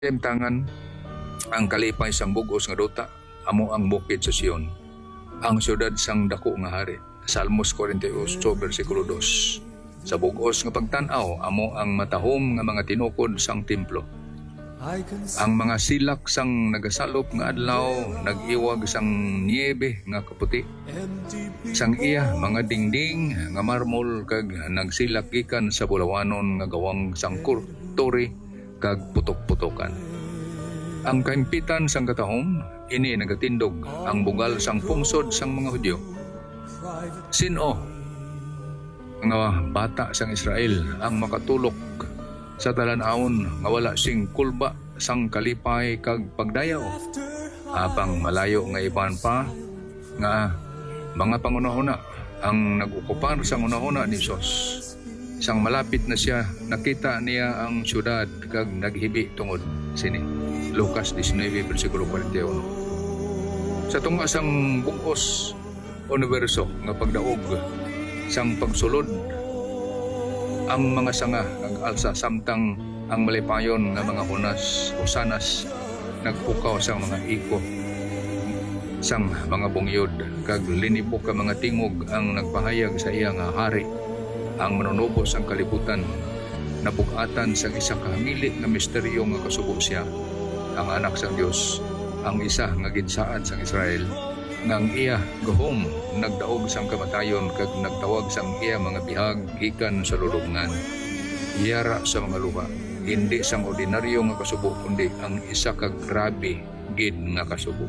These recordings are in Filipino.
Tangan ang kalipay sang bugos nga duta amo ang bukid sa Sion, ang syudad sang dako nga hari. Salmos 48 versikulo 2. Sa bugos nga pagtan-aw amo ang matahom nga mga tinukod sang templo. Ang mga silak sang nagasalop nga adlaw nag-iwag sang niebe nga kaputi. Sang iya mga dingding nga marmol kag nagsilak gikan sa bulawanon nga gawang sang kurturi kag putok-putokan. Ang kaimpitan sang katahom ini nagatindog ang bugal sang pungsod sang mga Hudyo. Sino nga bata sang Israel ang makatulok sa talan-awon nga wala sing kulba sang kalipay kag pagdayaw, apang malayo nga iban pa nga mga pangunahuna ang nag-ukupar sang unahuna ni Sos. Sang malapit na siya, nakita niya ang syudad kag naghibi tungod sini. Lucas 19 versikulo 41. Sa tunga sang bugos universo nga pagdaog sang pagsulod, ang mga sanga nag-alsa samtang ang malipayon nga mga hunas o sanas nagpukaw sang mga iko sang mga bungyod kag linibok ka mga tingog ang nagpahayag sa iya nga hari. Ang manunubos ang kalibutan, nabugatan sa isa kamili nga misteryo nga kasubo siya, ang anak sang Dios, ang isa nga ginsaad sang Israel, nang iya gahom nagdaog sang kamatayon kag nagtawag sang iya mga bihag gikan sa lulubngan. Iyara sa mga luha, hindi sang ordinaryo nga kasubo kundi ang isa ka grabe gid nga kasubo.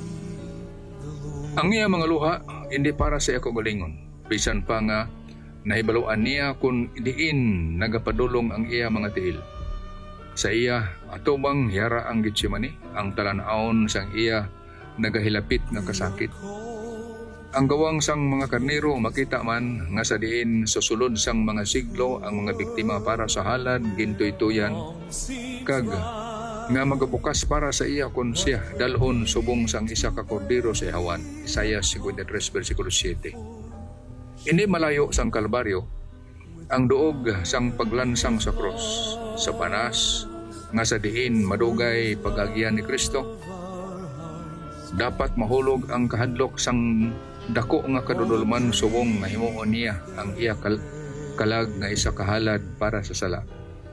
Ang iya mga luha hindi para sa iya kagalingon, bisan pa nga nahibaluan niya kung diin nagapadulong ang iya mga tiil. Sa iya atubang yara ang Getsemani, ang talan-awon sang iya nagahilapit nga kasakit. Ang gawang sang mga karnero makita man nga sa diin susulod sang mga siglo ang mga biktima para sa halad gintuy-tuyan kag nga magabukas para sa iya kun siya dalhon subong sang isa ka kordero sa ihawan. Isaiah 53 versikulo 7. Hindi malayo sang Kalbaryo ang duog sang paglansang sa krus, sa panas nga sa diin madugay pag-agian ni Kristo. Dapat mahulog ang kahadlok sang dako nga kadudulman subong nga himuon niya ang iya kalag nga isa kahalad para sa sala.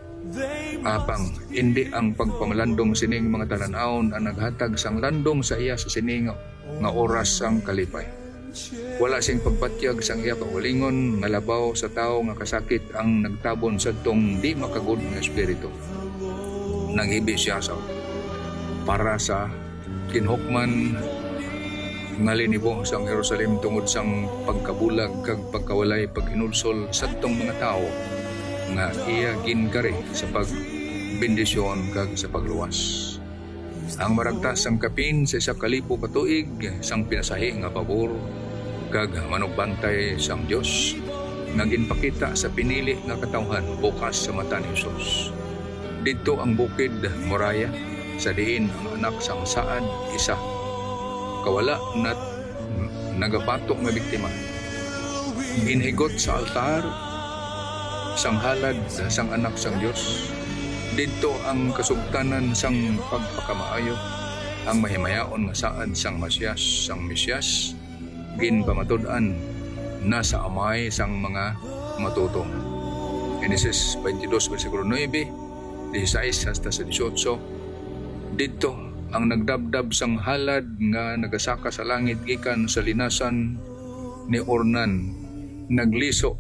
Apang hindi ang pagpamalandong sining mga talan-awon ang naghatag sang landong sa iya sa sining nga oras sang kalipay. Wala sing pagpatyag sang iya kaulingon nga labaw sa tao nga kasakit ang nagtabon sa tong di makagud nga espiritu. Nanghibi siya sa para sa kinhukman nga linibo sang Jerusalem tungod sang pagkabulag kag pagkawalay pag-inulsol sa tong mga tao nga iya ginkari sa pagbendisyon kag sa pagluwas. Ang maragtas sang kapin sa isa kalipo katuig sang pinasahi nga pabor kag manugbantay sang Dios nga ginpakita sa pinili nga katawhan bukas sa mata ni Jesus. Dito ang bukid Moraya sa diin ang anak sang saad isa kawala na nagabatok nga biktima. Ginhigot sa altar sang halad sang anak sang Dios. Dito ang kasugtanan sang pagpakamaayo, ang mahimayaon nga saad sang Mesyas, ginpamatud-an nasa amay sang mga matutong. Genesis 22 versikulo 9, 16 hasta sa 18. Dito ang nagdabdab sang halad nga nagasaka sa langit gikan sa linasan ni Ornan, nagliso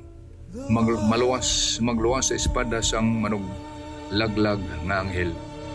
magluwas sa espada sang laglag nga anghel.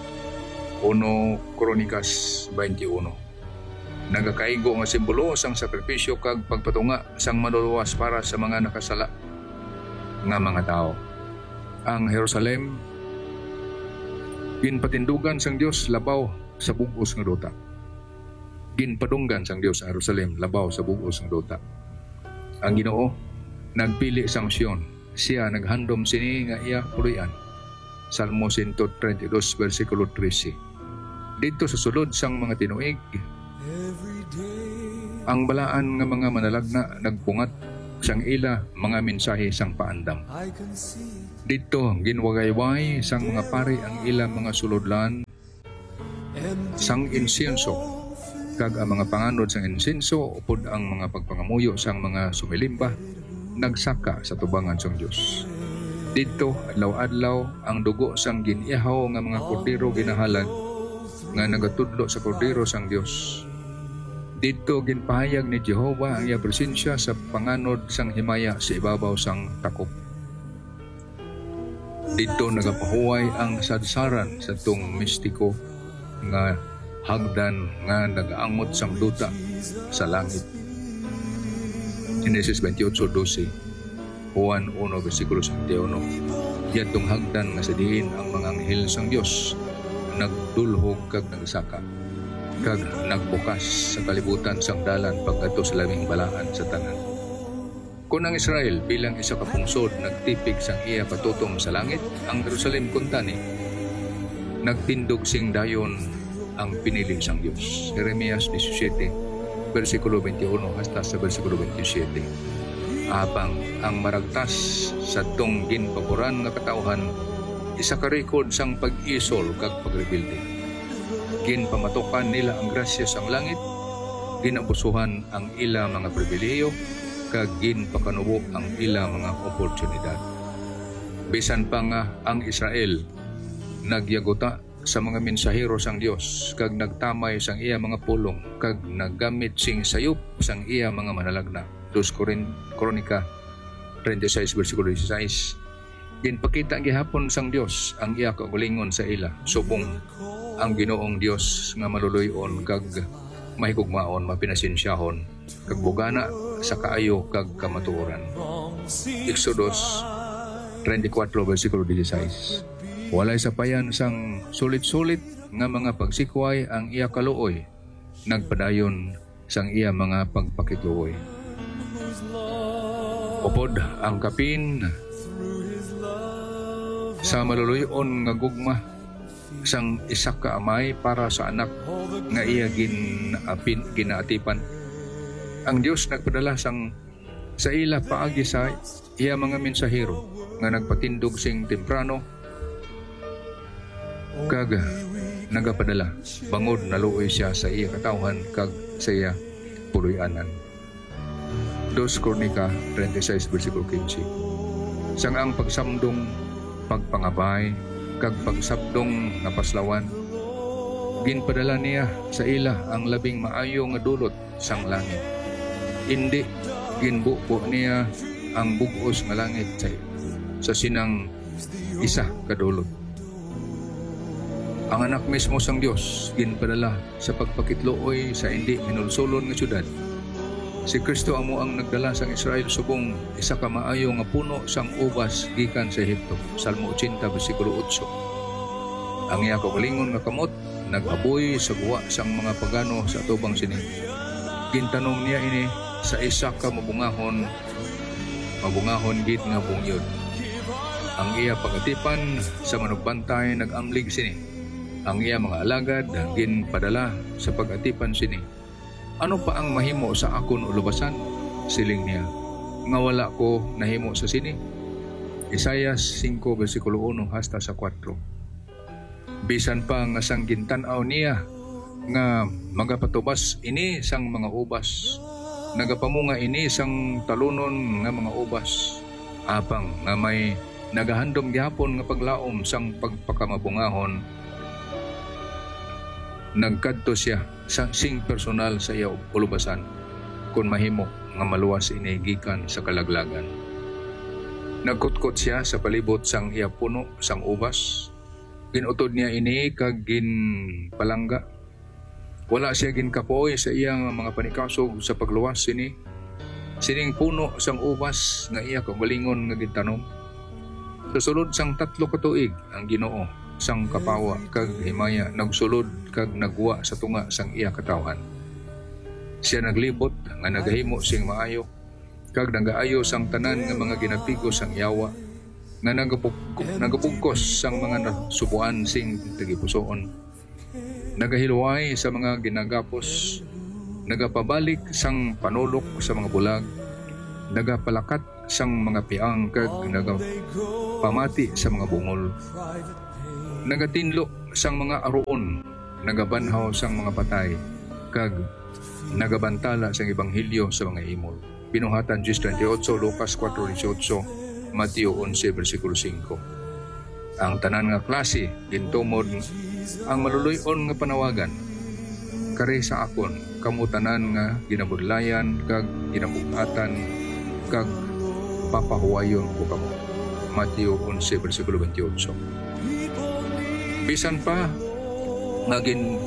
1 Kronikas 21. Nagakaigo nga simbolo sang sakripisyo kag pagpatunga sang manluluwas para sa mga nakasala nga mga tao. Ang Jerusalem ginpatindugan sang Dios labaw sa bugos nga duta. Ginpadunggan sang Dios sa Jerusalem labaw sa bugos nga duta. Ang Ginoo nagpili sang Sion, siya naghandom sini nga iya puloy-an. Salmo 132 versikulo 13. Dito sa sulod sang mga tinuig, ang balaan nga mga manalagna nagpungat sang ila mga mensahe sang paandam. Dito ginwagayway sang mga pari ang ila mga sulodlan sang insenso, kag ang mga panganod sang insenso upod ang mga pagpangamuyo sang mga sumilimba nagsaka sa tubangan sang Dios. Dito adlaw-adlaw ang dugo sang ginihaw nga mga kordero ginahalad nga nagatudlo sa kordero sang Dios. Dito ginpahayag ni Jehova ang iya presensya sa panganod sang himaya sa ibabaw sang takop. Dito nagapahuway ang sadsaran sa tung mistiko nga hagdan nga nagaangot sang duta sa langit. Genesis 28:12, Juan 1:71. Yatong hagdan nga sa diin ang mga anghel sang Dios nagdulhog kag nagsaka kag nagbukas sa kalibutan sang dalan pagkadto sa labing balaan sa tanan. Kung ang Israel bilang isa ka pungsod nagtipig sang iya patutom sa langit, ang Jerusalem kuntani nagtindog sing dayon ang pinili sang Dios. Jeremias 17 versikulo 21 hasta sa versikulo 27. Abang ang maragtas sa tong ginpaboran nga katawhan isa ka record sang pag-isol kag pagrebilde. Ginpamatukan nila ang grasya sang langit, ginabusuhan ang ila mga pribilehiyo, kag ginpakanubo ang ila mga oportunidad. Bisan pa nga ang Israel nagyaguta sa mga mensahero sang Dios, kag nagtamay sang iya mga pulong, kag naggamit sing sayop sang iya mga manalagna. 2 Kronika 36 versikulo 16. Ginpakita gihapon sang Dios ang iya kaugalingon sa ila, subong ang Ginoong Dios nga maluluyon kag mahigugmaon, mapinasensyahon kag bugana sa kaayo kag kamatuoran. Exodus 34 versikulo 16. Walay sapayan sang sulit-sulit nga mga pagsikway ang iya kaluoy, nagpadayon sang iya mga pagpakitluoy. Upod ang kapin sa maluluyon nga gugma sang isa ka amay para sa anak nga iya ginaatipan. Ang Dios nagpadala sang sa ila paagi sa iya mga mensahero nga nagpatindog sing temprano kag nagapadala bangod naluoy siya sa iya katawhan kag sa iya puloy-anan. 2 Kronika 36 versikulo 15. Sang ang pagsamdong pagpangabay kag pagsabdong nga paslawan, ginpadala niya sa ila ang labing maayo nga dulot sang langit. Indi ginbuo niya ang bugos nga langit sa sinang isa kadulot. Ang anak mismo sang Dios ginpadala sa pagpakitluoy sa indi minulsulon nga syudad. Si Kristo amo ang nagdala sang Israel subong isa ka maayo nga puno sang ubas gikan sa Ehipto. Salmo 80 versikulo 8. Ang iya kaugalingon nga kamot nag-aboy sa guwa sang mga pagano sa atubang sini. Gintanong niya ini sa isa ka mabungahon gid nga bungyod. Ang iya pagatipan sa manugbantay nag-amlig sini. Ang iya mga alagad ginpadala sa pag-atipan sini. Ano pa ang mahimo sa akon ulubasan? Siling niya. Nga wala ko nahimo sa sini. Isaiah 5 versikulo 1 hasta sa 4. Bisan pa nga sang gintanaw niya nga magapatubas ini sang mga ubas. Nagapamunga ini sang talunon nga mga ubas. Apang nga may nagahandom gihapon nga paglaom sang pagpakamabungahon. Nagkadto siya sa sing personal sa iya ulubasan kung mahimo nga maluwas ini gikan sa kalaglagan. Nagkutkot siya sa palibot sang iya puno sang ubas. Ginutod niya ini kag ginpalangga. Wala siya ginkapoy sa iya mga panikasog sa pagluwas ini. Sining puno sang ubas nga iya kaugalingon nga gintanom. Susulod sang 3 ka tuig ang Ginoo sang kapawa kag himaya nagsulod kag nagwa sa tunga sang iya katawhan. Siya naglibot nga nagahimo sing maayo kag nagaayo sang tanan nga mga ginapigo sang yawa nga nagapugkos sang mga nasubuan sing tagipusoon. Nagahilway sa mga ginagapos, nagapabalik sang panulok sa mga bulag, nagapalakat sang mga piang kag nagapamati sa mga bungol, nagatinlo sang mga aroon, nagabanhaw sang mga patay, kag nagabantala sang ebanghelyo sa mga imol. Pinuhatan 10:28, Lucas 4:18, Mateo 11 versikulo 5. Ang tanan nga klase gintumod ang maluluyon nga panawagan, kare sa akon kamo tanan nga ginabudlayan kag ginabugatan kag papahuwayon ko kamo. Mateo 11 versikulo 28. Bisan pa nga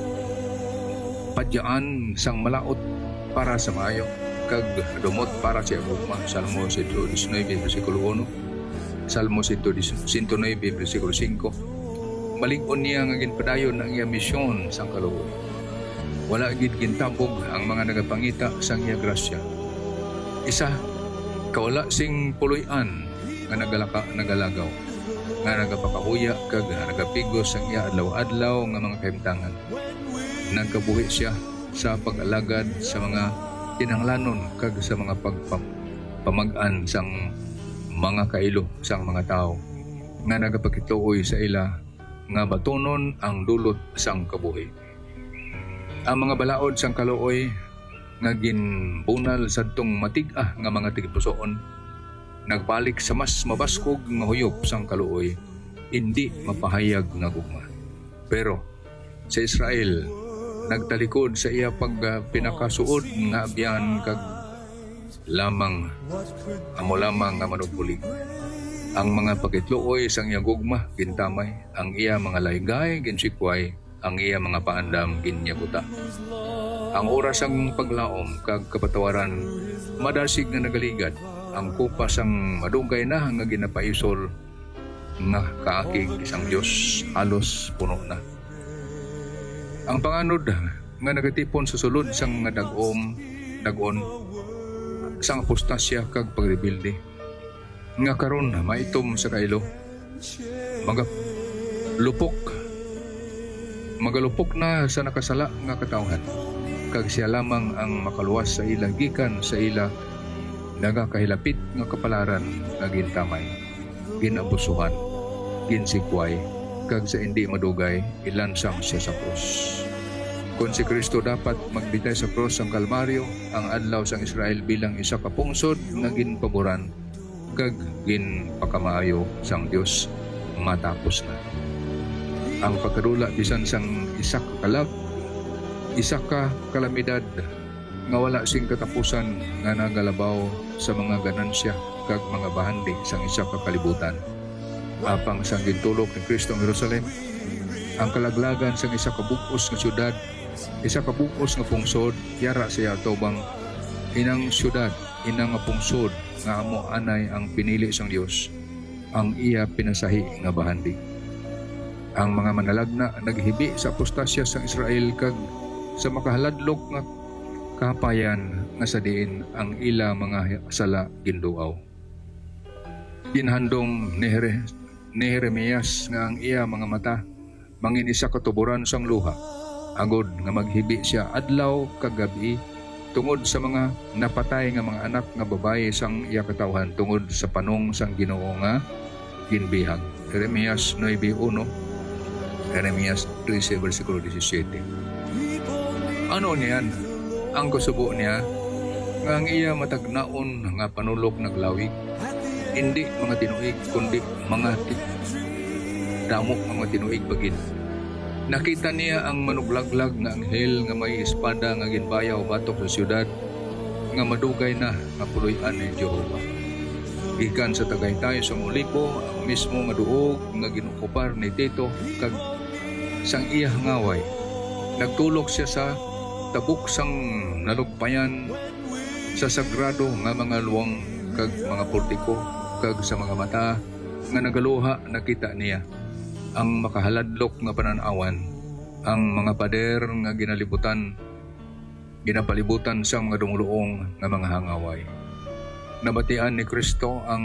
padyaan sang malaot para sa maayo kag dumot para sa agugma. Salmo 119 versikulo 1, Salmo 109 versikulo 5. Malig-on niya nga ginpadayon ang iya misyon sang kaluoy. Wala gid gintabog ang mga nagapangita sang iya grasya. Isa kawala sing puloy-an nga nagalagaw, nga nagapakahuya kag nagapigos sang iya adlaw-adlaw nga mga kahimtangan. Nagkabuhi siya sa pag-alagad sa mga kinahanglanon kag sa mga pamag-an sang mga kailo sang mga tao, nga nagapakituoy sa ila nga batunon ang dulot sang kabuhi. Ang mga balaod sang kaluoy nga ginbunal sadtong matig-ah nga mga tigipusoon, nagbalik sa mas mabaskog nga huyop sang kaluoy, hindi mapahayag nga gugma. Pero sa Israel nagtalikod sa iya pag pinakasuod nga abyan kag amo lamang nga manugbulig. Ang mga pagitluoy sang iya gugma gintamay, ang iya mga laygay ginsikway, ang iya mga paandam ginyabuta. Ang oras sang paglaom kag kapatawaran madasig nga nagaligad, ang kupas sang madugay na nga ginapaisol nga kaakig isang Dios halos puno na. Ang panganod nga nagatipon sa sulod sang nga dagon sang apostasya kag pagrebilde, nga karon maitom sa kailo, magalupok na sa nakasala nga katawhan, kag siya lamang ang makaluwas sa ila gikan sa ila nagakahilapit nga kapalaran nga gintamay, ginabusuhan, ginsikway, kag sa hindi madugay ilansang siya sa krus. Kung si Kristo dapat magbitay sa krus ang Kalbaryo, ang adlaw sang Israel bilang isa ka pungsod nga ginpaboran kag ginpakamaayo sang Dios matapos na. Ang pagkadula bisan sang isa ka kalamidad nga wala sing katapusan nga nagalabaw sa mga ganansya kag mga bahandi sang isa ka kalibutan. Apang sang gintulok ni Kristo ang Jerusalem, ang kalaglagan sang isa ka bug-os nga syudad, isa ka bug-os nga pungsod, yara siya tobang inang syudad, inang nga pungsod nga amo anay ang pinili sang Dios, ang iya pinasahi nga bahandi. Ang mga manalagna naghibi sa apostasya sang Israel kag sa makahaladlok nga kahapayan nga sa diin ang ila mga sala ginduaw. Ginhandong ni Jeremias nga ang iya mga mata mangin isa katuburan sang luha, agod nga maghibi siya adlaw kag gabi tungod sa mga napatay nga mga anak nga babaye sang iya katawhan tungod sa panong sang Ginoo nga ginbihag. Jeremias 9:1, Jeremias 13 versikulo 17. Ano niyan? Ang kusubo niya nga ang iya matagnaon nga panulok naglawig, hindi mga tinuig kundi mga damo mga tinuig bagid. Nakita niya ang manuglaglag nga anghel nga may espada nga ginbayaw batok sa syudad nga madugay na nga puloy-an ni Jehova. Gikan sa Tagaytay sa Mulipo, ang mismo nga duog nga ginukupar ni Tito kag sang iya ngaway. Nagtulok siya sa tabuk sang nalugpayan sa sagrado nga mga luwang kag mga portiko, kag sa mga mata nga nagaluha nakita niya ang makahaladlok nga pananawan, ang mga pader nga ginapalibutan sang mga dumuluong nga mga hangaway. Nabatian ni Kristo ang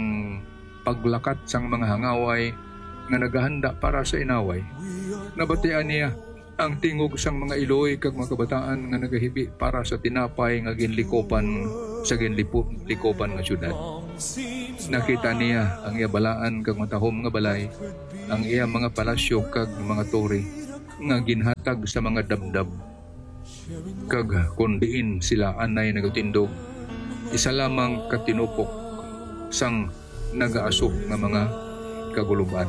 paglakat sang mga hangaway nga naghahanda para sa inaway. Nabatian niya ang tingog sang mga iloy kag mga kabataan nga nagahibi para sa tinapay nga ginlikopan sa ginlikopan nga syudad. Nakita niya ang iya balaan kag matahom nga balay, ang iya mga palasyo kag mga tore nga ginhatag sa mga dabdab. Kag kundiin sila anay nagatindog, isa lamang katinupok sang nagaasok nga mga kaguluban.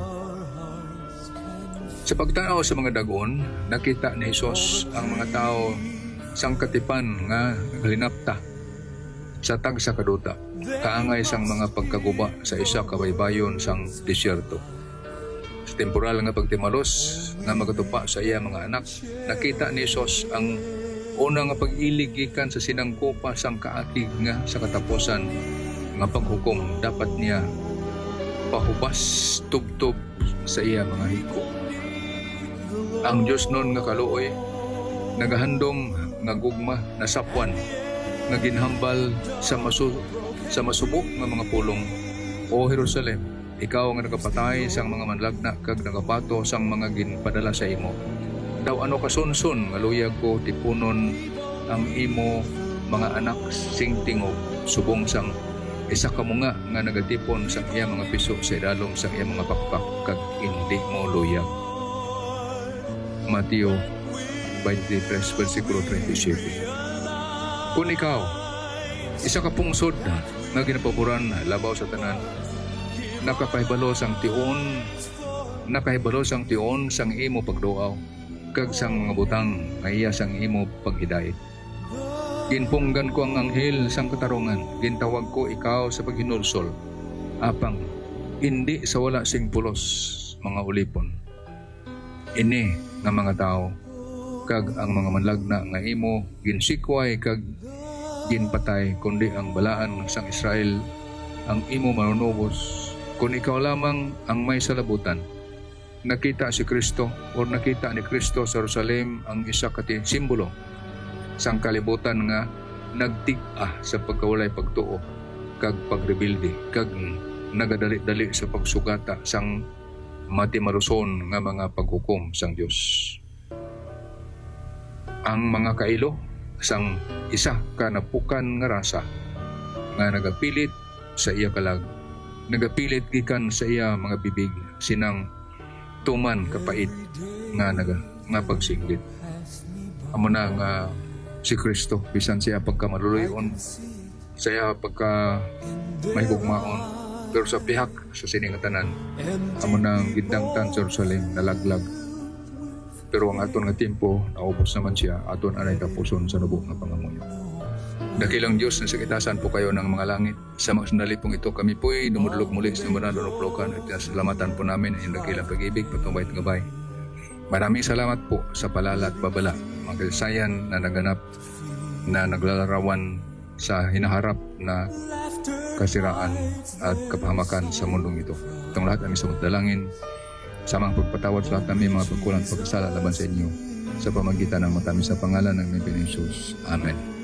Sa pagtanaw sa mga dagon, nakita ni Jesus ang mga tao sang katipan nga naglinapta sa tagsa kaduta, kaangay sang mga pagkaguba sa isa kabaybayon sang disyerto. Sa temporal nga pagtimalos nga magatupa sa iya mga anak, nakita ni Jesus ang una nga pag-ilig gikan sa sinangkopa sang kaakig nga sa katapusan nga paghukom dapat niya pahubas tubtob sa iya mga hiko. Ang Diyos nun nga kaluoy, nagahandom nga gugma na sapwan, nga ginhambal sa masubok nga mga pulong. O Jerusalem, ikaw nga nakapatay sang mga manlagna kag nakapato sang mga ginpadala sa imo. Daw ano kasunsun nga luyag ko tipunon ang imo mga anak sing tingog, subong sang isa ka mga nga nagatipon sang iya mga piso sa idalom sang iya mga pakpak kag hindi mo luyag. Mateo 23, versikulo 37. Kung ikaw, isa ka pungsod nga ginapaboran labaw sa tanan, nakahibalo sang tion sang imo pagduaw, kag sang mga butang nga iya sang imo paghidayet. Ginpunggan ko ang anghel sang katarungan, gintawag ko ikaw sa paghinulsol, apang hindi sa wala sing pulos mga ulipon. Ini nga mga tao, kag ang mga manlagna nga imo ginsikway kag ginpatay, kundi ang balaan sang Israel ang imo manunubos. Kung ikaw lamang ang may salabutan, nakita si Kristo o nakita ni Kristo sa Jerusalem ang isa kati simbolo sang kalibutan nga nagtig-a sa pagkawalay pagtuo kag pagrebilde kag nagadali-dali sa pagsugata sang matimaluson nga mga paghukom sang Dios. Ang mga kailo sang isa ka napukan nga rasa nga nagapilit sa iya kalag, nagapilit gikan sa iya mga bibig sinang tuman kapait nga pagsinggit. Amo na nga si Kristo, bisan siya pagkamaluluyon, siya pagka may gugmaon, pero sa pihak sa siningatanan, amo nang gindangtan sa Jerusalem nalaglag. Pero ang aton nga tempo, naubos naman siya, aton anay kapuson sa nubok nga pangamuyo. Dakilang Diyos na sakitasan po kayo ng mga langit. Sa mga sandali pong ito, kami po'y dumudulog muli sa mga naluluklokan at salamatan po namin ang dakilang pag-ibig, patumbay at gabay. Maraming salamat po sa palala at babala, mga kasayan na naganap, na naglalarawan sa hinaharap na kasiraan at kapahamakan sa mundong ito. Itong lahat kami sa dalangin, samang pagpatawad sa lahat namin mga pagkulang at pagkasala laban sa inyo, sa pamagitan ng matamis sa pangalan ng Panginoon Jesus. Amen.